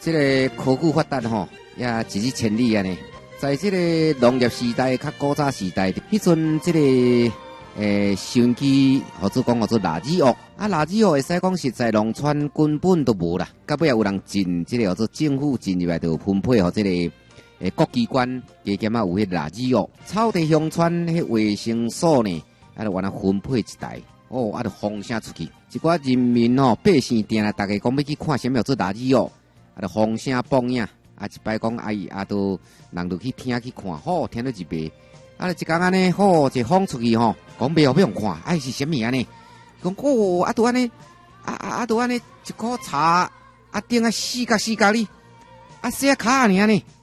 这个科技发达吼，也一日千里啊呢。在这个农业时代、较古早时代，迄阵这个收音机或者讲垃圾屋，垃圾屋会使讲实在农村根本都无啦。到尾也有人进这个或者政府进入来，就分配和这个各机关加减有迄垃圾屋。草地乡村迄卫生所呢，就原来分配一台，就风声出去。一寡人民百姓定来，大家讲要去看什么做垃圾屋，就风声放映。一摆讲都人就去听去看，听到一遍。一天安尼，一风出去讲袂好要看，是啥物安尼？讲都安尼，都安尼一颗茶，顶4角哩，写卡尔呢？